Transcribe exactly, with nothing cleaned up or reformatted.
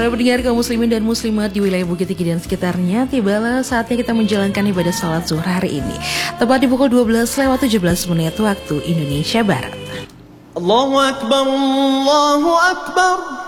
Para pendengar kaum muslimin dan muslimat di wilayah Bukit Tinggi dan sekitarnya, tibalah saatnya kita menjalankan ibadah salat zuhur hari ini. Tepat di pukul dua belas lewat tujuh belas menit waktu Indonesia Barat. Allahu Akbar, Allahu Akbar.